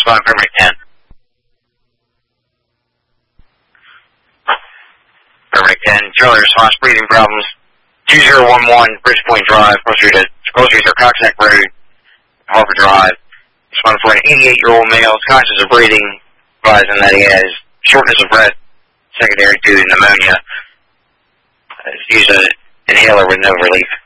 Respond paramedic 10. Paramedic 10, Charlie response, breathing problems. 2011 Bridgepoint Drive, closer to Coxneck Road, Harvard Drive. Respond for an 88-year-old male, conscious of breathing, advising that he has shortness of breath, secondary to pneumonia. Use an inhaler with no relief.